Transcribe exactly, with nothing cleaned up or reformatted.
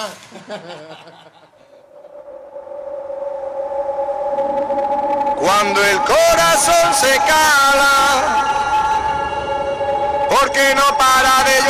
Cuando el corazón se cala, porque no para de